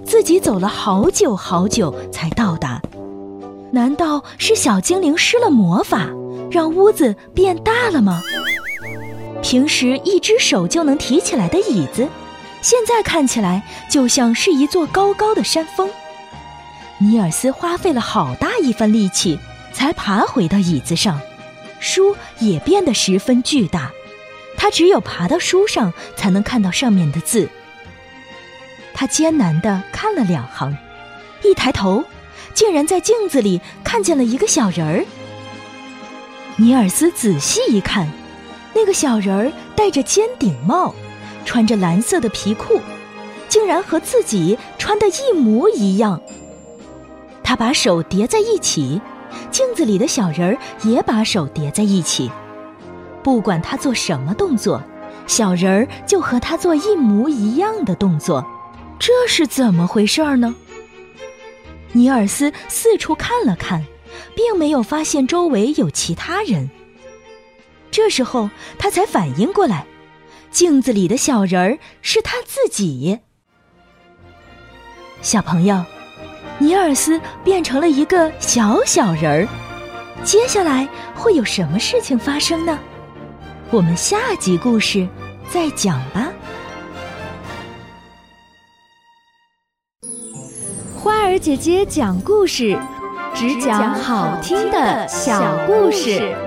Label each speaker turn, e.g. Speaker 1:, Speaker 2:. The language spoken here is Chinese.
Speaker 1: 自己走了好久好久才到达。难道是小精灵施了魔法，让屋子变大了吗？平时一只手就能提起来的椅子，现在看起来就像是一座高高的山峰。尼尔斯花费了好大一番力气才爬回到椅子上，书也变得十分巨大，他只有爬到书上才能看到上面的字。他艰难地看了2行，一抬头竟然在镜子里看见了一个小人儿。尼尔斯仔细一看，那个小人儿戴着尖顶帽，穿着蓝色的皮裤，竟然和自己穿的一模一样。他把手叠在一起，镜子里的小人儿也把手叠在一起。不管他做什么动作，小人儿就和他做一模一样的动作。这是怎么回事呢？尼尔斯四处看了看，并没有发现周围有其他人。这时候他才反应过来，镜子里的小人儿是他自己。小朋友，尼尔斯变成了一个小小人儿，接下来会有什么事情发生呢？我们下集故事再讲吧。
Speaker 2: 花儿姐姐讲故事，只讲好听的小故事。